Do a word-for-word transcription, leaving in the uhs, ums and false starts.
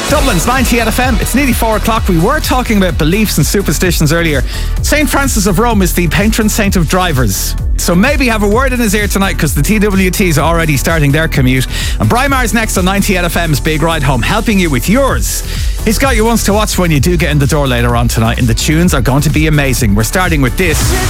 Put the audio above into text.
Dublin's ninety-eight F M. It's nearly four o'clock. We were talking about beliefs and superstitions earlier. Saint Francis of Rome is the patron saint of drivers. So maybe have a word in his ear tonight, because the T W Ts are already starting their commute. And Brymar's next on ninety-eight F M's Big Ride Home, helping you with yours. He's got you once to watch when you do get in the door later on tonight, and the tunes are going to be amazing. We're starting with this.